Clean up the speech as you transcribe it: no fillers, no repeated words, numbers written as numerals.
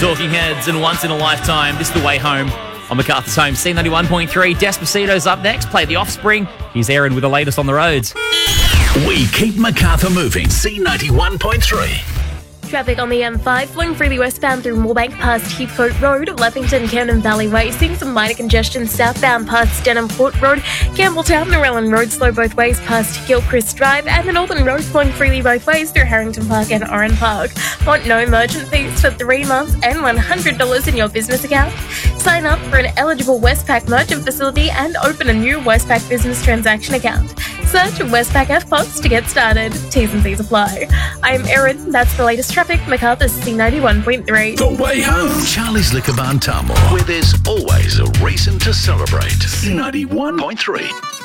Talking Heads and Once in a Lifetime. This is The Way Home on MacArthur's Home. C91.3. Despacito's up next. Play The Offspring. Here's Aaron with the latest on the roads. We keep MacArthur moving. C91.3. Traffic on the M5 flowing freely westbound through Moorebank past Heathcote Road, Leppington, Kernan Valley Way, seeing some minor congestion southbound past Denham Port Road, Campbelltown, Narellan Road slow both ways past Gilchrist Drive, and the Northern Road flowing freely both ways through Harrington Park and Oran Park. Want no merchant fees for 3 months and $100 in your business account? Sign up for an eligible Westpac merchant facility and open a new Westpac business transaction account. Search Westpac FPOS to get started. T's and C's apply. I'm Erin. That's the latest traffic. MacArthur's C91.3. The Way Home. Charlie's Liquor Barn Tamworth, where there's always a reason to celebrate. C91.3.